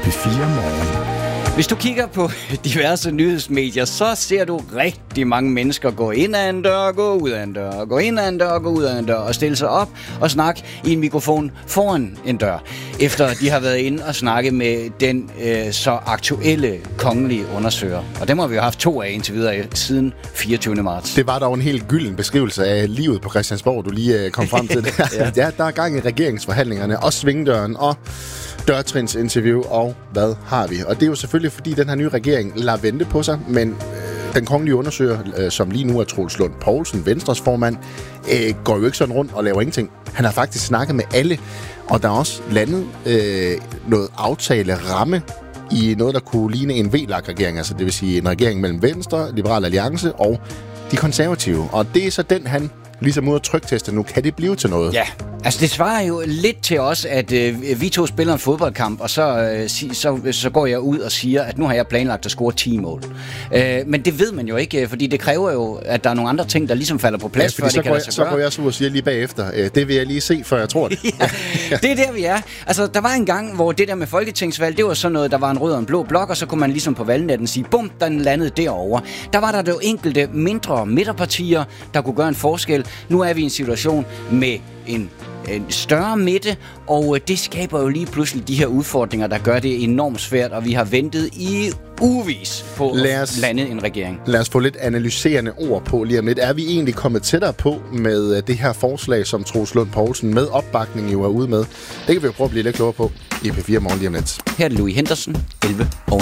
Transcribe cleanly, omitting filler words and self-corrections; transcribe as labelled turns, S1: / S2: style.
S1: P4 Morgen.
S2: Hvis du kigger på diverse nyhedsmedier, så ser du rigtig mange mennesker gå ind ad en dør, gå ud af en dør, gå ind ad en dør, gå ud af en dør og stille sig op og snakke i en mikrofon foran en dør, efter de har været inde og snakke med den så aktuelle kongelige undersøger. Og dem har vi jo haft 2 af indtil videre siden 24. marts.
S3: Det var dog en helt gylden beskrivelse af livet på Christiansborg, du lige kom frem til. Ja, der er gang i regeringsforhandlingerne, og svingdøren, og dørtrinsinterview, og hvad har vi? Og det er jo selvfølgelig, fordi den her nye regering lader vente på sig, men den kongelige undersøger, som lige nu er Troels Lund Poulsen, Venstres formand, går jo ikke sådan rundt og laver ingenting. Han har faktisk snakket med alle, og der er også landet noget aftale-ramme i noget, der kunne ligne en VLAG-regering, altså det vil sige en regering mellem Venstre, Liberal Alliance og de konservative. Og det er så den, han ligesom ud af trykteste nu. Kan det blive til noget?
S2: Ja, altså det svarer jo lidt til os, at vi 2 spiller en fodboldkamp, og så går jeg ud og siger, at nu har jeg planlagt at score 10 mål. Men det ved man jo ikke, fordi det kræver jo, at der er nogle andre ting, der ligesom falder på plads, før det kan lade sig gøre.
S3: Så går jeg så ud og siger lige bagefter, det vil jeg lige se, før jeg tror det.
S2: Ja, det er der, vi er. Altså, der var en gang, hvor det der med folketingsvalg, det var sådan noget, der var en rød og en blå blok, og så kunne man ligesom på valgnatten sige, bum, den landede derovre. Der var der jo enkelte mindre midterpartier, der kunne gøre en forskel. Nu er vi i en situation med en større midte, og det skaber jo lige pludselig de her udfordringer, der gør det enormt svært, og vi har ventet i ugevis på at lande en regering.
S3: Lad os få lidt analyserende ord på lige om lidt. Er vi egentlig kommet tættere på med det her forslag, som Troels Lund Poulsen med opbakning jo er ude med? Det kan vi jo prøve at blive lidt klogere på i P4 Morgen lige om lidt.
S2: Her er det Louis Henderson, 11 år.